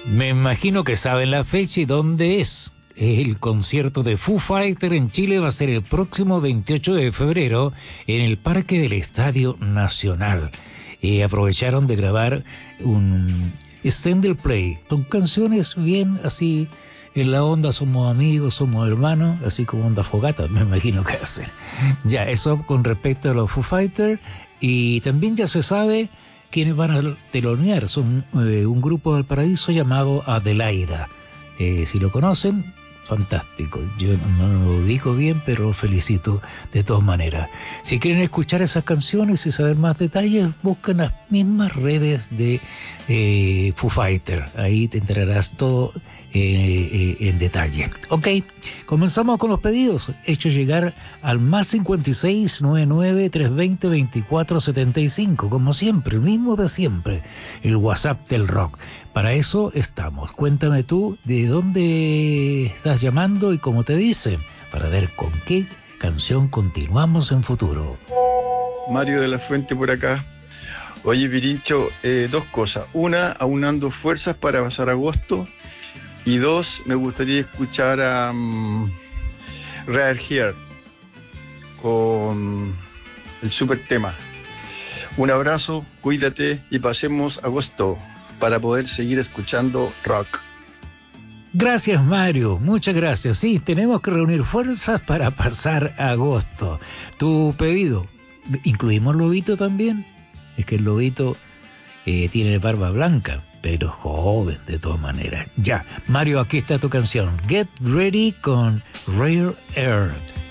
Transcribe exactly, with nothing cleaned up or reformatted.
Me imagino que saben la fecha y dónde es. El concierto de Foo Fighters en Chile va a ser el próximo veintiocho de febrero en el Parque del Estadio Nacional. Eh, aprovecharon de grabar un extended play. Son canciones bien así, en la onda somos amigos, somos hermanos, así como onda fogata, me imagino que hacen. Ya, eso con respecto a los Foo Fighters. Y también ya se sabe quiénes van a telonear. Son eh, un grupo del Paraíso llamado Adelaida. Eh, si lo conocen, fantástico. Yo no lo ubico bien, pero felicito de todas maneras. Si quieren escuchar esas canciones y saber más detalles, busquen las mismas redes de eh, Foo Fighters. Ahí te enterarás todo eh, eh, en detalle. Ok, comenzamos con los pedidos. Hechos llegar al más cincuenta y seis, noventa y nueve, trescientos veinte, veinticuatro setenta y cinco. Como siempre, el mismo de siempre. El WhatsApp del rock. Para eso estamos. Cuéntame tú de dónde estás llamando y cómo te dicen, para ver con qué canción continuamos en futuro. Mario de la Fuente por acá. Oye, Pirincho, eh, dos cosas. Una, aunando fuerzas para pasar agosto. Y dos, me gustaría escuchar a um, Right Here con el super tema. Un abrazo, cuídate y pasemos agosto para poder seguir escuchando rock. Gracias, Mario, muchas gracias. Sí, tenemos que reunir fuerzas para pasar agosto. Tu pedido, ¿incluimos Lobito también? Es que el Lobito eh, tiene barba blanca, pero joven de todas maneras. Ya, Mario, aquí está tu canción. Get Ready con Rare Earth.